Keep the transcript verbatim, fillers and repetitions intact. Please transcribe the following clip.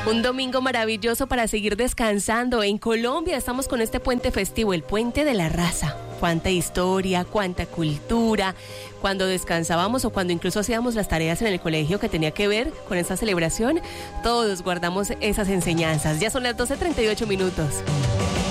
Un domingo maravilloso para seguir descansando. En Colombia estamos con este puente festivo, el Puente de la Raza. Cuánta historia, cuánta cultura. Cuando descansábamos o cuando incluso hacíamos las tareas en el colegio que tenía que ver con esta celebración, todos guardamos esas enseñanzas. Ya son las doce treinta y ocho minutos.